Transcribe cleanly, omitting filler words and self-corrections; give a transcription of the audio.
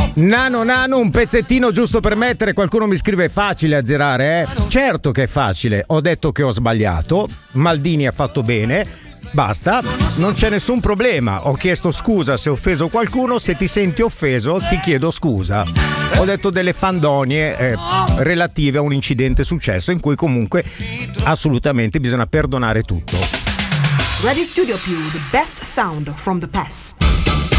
Nano, un pezzettino giusto per mettere. Qualcuno mi scrive: è facile azzerare, eh? Certo che è facile. Ho detto che ho sbagliato, Maldini ha fatto bene, basta, non c'è nessun problema. Ho chiesto scusa se ho offeso qualcuno. Se ti senti offeso ti chiedo scusa. Ho detto delle fandonie relative a un incidente successo, in cui comunque assolutamente bisogna perdonare tutto. Radio Studio Più, the best sound from the past.